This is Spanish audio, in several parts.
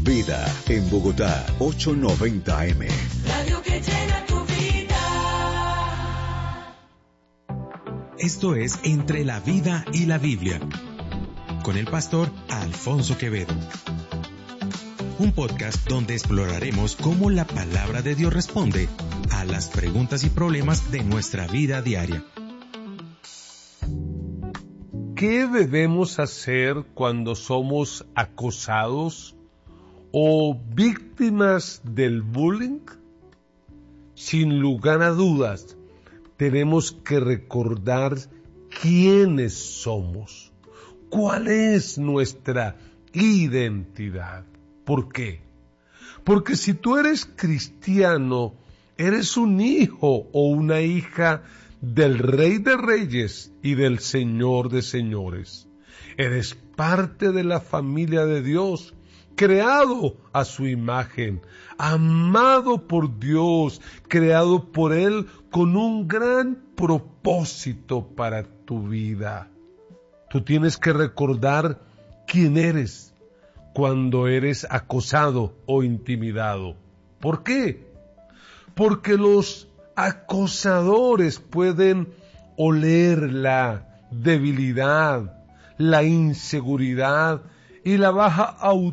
Vida en Bogotá, 890 AM. Radio que llena tu vida. Esto es Entre la Vida y la Biblia, con el pastor Alfonso Quevedo. Un podcast donde exploraremos cómo la palabra de Dios responde a las preguntas y problemas de nuestra vida diaria. ¿Qué debemos hacer cuando somos acosados o víctimas del bullying? Sin lugar a dudas, tenemos que recordar quiénes somos, cuál es nuestra identidad. ¿Por qué? Porque si tú eres cristiano, eres un hijo o una hija del Rey de Reyes y del Señor de Señores. Eres parte de la familia de Dios, creado a su imagen, amado por Dios, creado por Él con un gran propósito para tu vida. Tú tienes que recordar quién eres cuando eres acosado o intimidado. ¿Por qué? Porque los acosadores pueden oler la debilidad, la inseguridad y la baja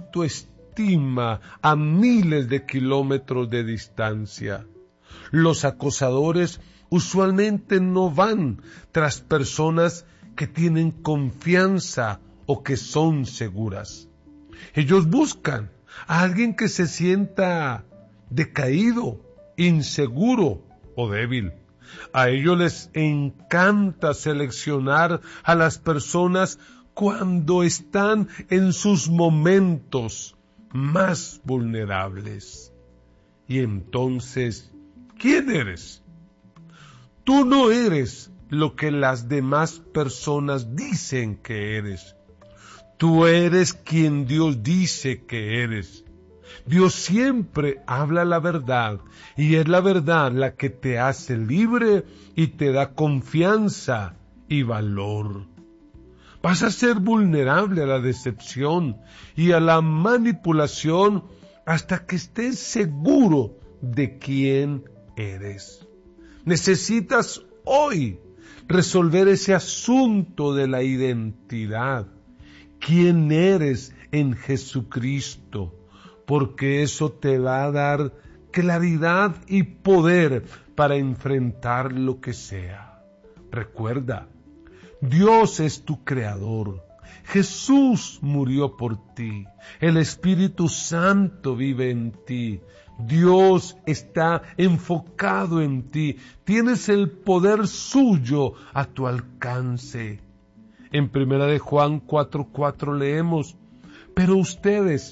autoestima a miles de kilómetros de distancia. Los acosadores usualmente no van tras personas que tienen confianza o que son seguras. Ellos buscan a alguien que se sienta decaído, inseguro o débil. A ellos les encanta seleccionar a las personas cuando están en sus momentos más vulnerables. Y entonces, ¿quién eres? Tú no eres lo que las demás personas dicen que eres. Tú eres quien Dios dice que eres. Dios siempre habla la verdad y es la verdad la que te hace libre y te da confianza y valor. Vas a ser vulnerable a la decepción y a la manipulación hasta que estés seguro de quién eres. Necesitas hoy resolver ese asunto de la identidad. ¿Quién eres en Jesucristo? Porque eso te va a dar claridad y poder para enfrentar lo que sea. Recuerda, Dios es tu creador. Jesús murió por ti. El Espíritu Santo vive en ti. Dios está enfocado en ti. Tienes el poder suyo a tu alcance. En 1 Juan 4:4 leemos: pero ustedes,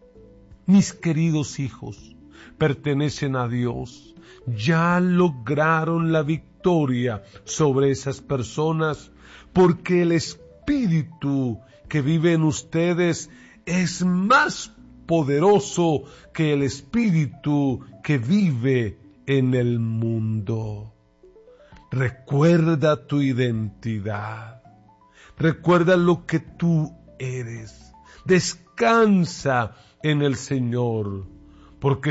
mis queridos hijos, pertenecen a Dios. Ya lograron la victoria sobre esas personas, porque el Espíritu que vive en ustedes es más poderoso que el Espíritu que vive en el mundo. Recuerda tu identidad. Recuerda lo que tú eres. Descansa en el Señor, porque